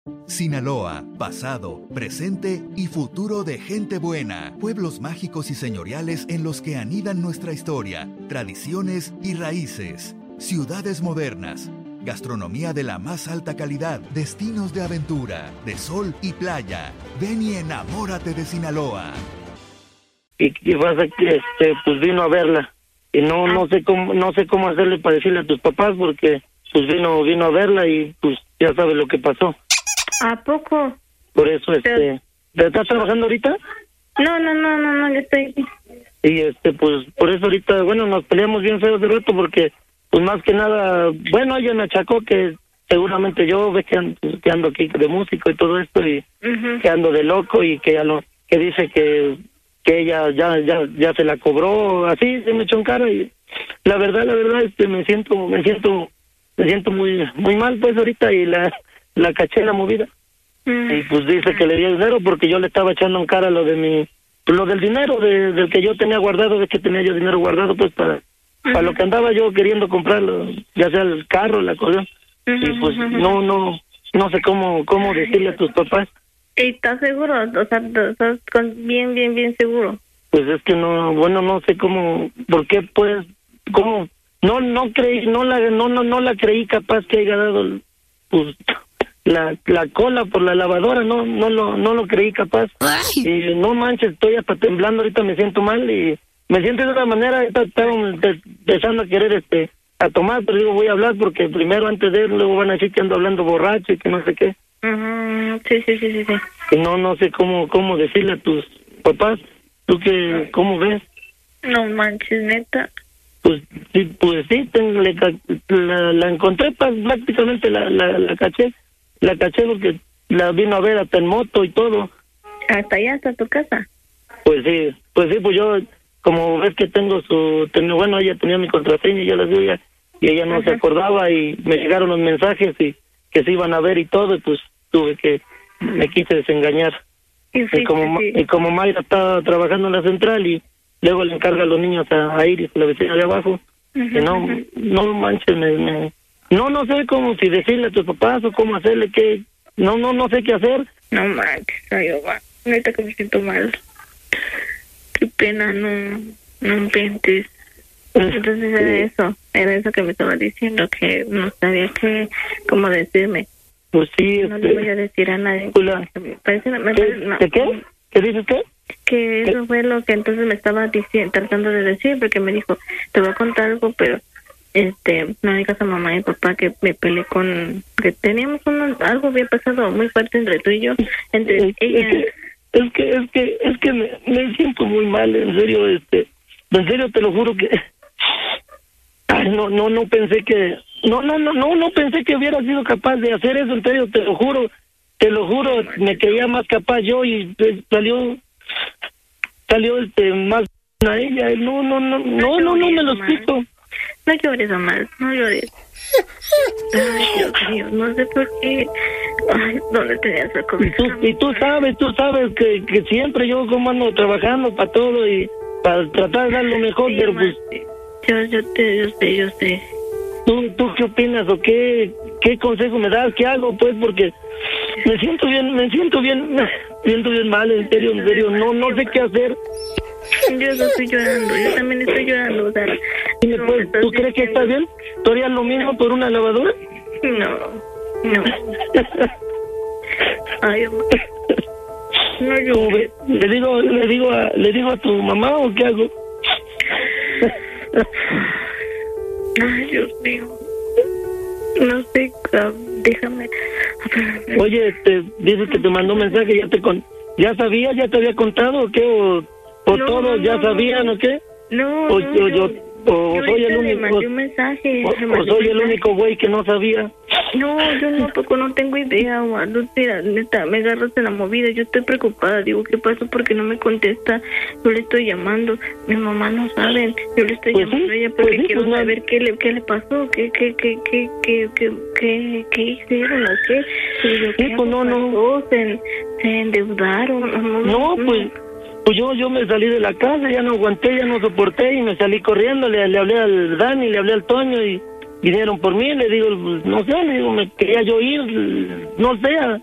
Sinaloa, pasado, presente y futuro de gente buena. Pueblos mágicos y señoriales en los que anidan nuestra historia, tradiciones y raíces. Ciudades modernas. Gastronomía de la más alta calidad, destinos de aventura, de sol y playa. Ven y enamórate de Sinaloa. Y pasa que pues vino a verla y no sé cómo hacerle para decirle a tus papás porque pues vino a verla y pues ya sabes lo que pasó. ¿A poco? Por eso ¿estás trabajando ahorita? No, yo estoy aquí. Y pues por eso ahorita, bueno, nos peleamos bien feo de rato porque pues más que nada, bueno, ella me achacó que seguramente yo ves que ando aquí de músico y todo esto y que ando de loco y que que dice que ella ya se la cobró, así se me echó en cara y la verdad me siento muy mal pues ahorita y la caché en la movida. Y pues dice que le di dinero porque yo le estaba echando en cara lo del dinero del que yo tenía guardado, de que tenía yo dinero guardado pues para lo que andaba yo queriendo comprarlo, ya sea el carro, la cosa. Y pues no sé cómo decirle a tus papás. ¿Y estás seguro? O sea, ¿estás bien seguro? Pues es que no sé cómo, por qué pues, cómo, no la creí capaz que haya dado pues la cola por la lavadora, no lo creí capaz. Ay. Y no manches, estoy hasta temblando, ahorita me siento mal y me siento de otra manera, estaba empezando a querer a tomar, pero digo voy a hablar porque primero antes de él luego van a decir que ando hablando borracho y que no sé qué. Sí. Y no sé cómo decirle a tus papás. ¿Tú cómo ves? No manches, neta. Pues sí, la encontré, prácticamente la caché porque la vino a ver hasta en moto y todo. ¿Hasta allá, hasta tu casa? Pues sí, pues yo, como ves que bueno, ella tenía mi contraseña y yo la di y ella no se acordaba y me llegaron los mensajes y que se iban a ver y todo y pues me quise desengañar. Y como Mayra está trabajando en la central y luego le encarga a los niños a Iris, la vecina de abajo, que no manches, no sé cómo si decirle a tus papás o cómo hacerle que no sé qué hacer. No manches, neta que me siento mal. Qué pena, no inventes. Entonces era eso que me estaba diciendo, que no sabía cómo decirme. Pues sí, no le voy a decir a nadie. ¿Qué? ¿Qué dices qué? Que eso fue lo que entonces me estaba tratando de decir, porque me dijo, te voy a contar algo, pero no digas a mamá y papá que me peleé que teníamos algo había pasado muy fuerte entre tú y yo, entre ella. Es que me siento muy mal, en serio, te lo juro que no pensé que no pensé que hubiera sido capaz de hacer eso, en serio, te lo juro, me creía más capaz yo y salió más a ella, no me lo explico. No llores, Omar, no llores. Ay, Dios mío, no sé por qué. Ay, ¿dónde tenías la comida? Y tú sabes que siempre yo como ando trabajando para todo y para tratar de dar lo mejor, sí, pero pues... Yo sé. ¿Tú qué opinas o qué consejo me das? ¿Qué hago? Pues porque me siento bien mal, en serio, no sé qué hacer. Yo estoy llorando, yo también estoy llorando, o sea... Dime, pues, ¿tú crees que está bien? ¿Tú harías lo mismo por una lavadora? No. Ay, Omar. No llores. ¿Le digo a tu mamá o qué hago? Ay, Dios mío. No sé, déjame. Oye, dices que te mandó un mensaje, ¿ya te había contado o qué? ¿O no, todos ya sabían o qué? No, o soy el único. Le mandé un mensaje. O soy el único güey que no sabía. No, yo tampoco no tengo idea, Omar. Neta, me agarras en la movida. Yo estoy preocupada. Digo, ¿qué pasó? Porque no me contesta. Yo le estoy llamando. Mi mamá no sabe. Yo le estoy llamando a ella porque quiero saber qué le pasó. ¿Qué hicieron o qué? No. Se endeudaron. No, pues yo me salí de la casa, ya no aguanté, ya no soporté y me salí corriendo, le hablé al Dani, le hablé al Toño y vinieron por mí, le digo, no sé, me quería yo ir, no sé,